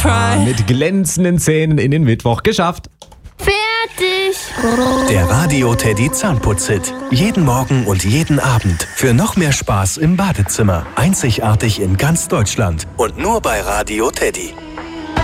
Mit glänzenden Zähnen in den Mittwoch geschafft. Fertig. Der Radio Teddy Zahnputz-Hit. Jeden Morgen und jeden Abend. Für noch mehr Spaß im Badezimmer. Einzigartig in ganz Deutschland. Und nur bei Radio Teddy.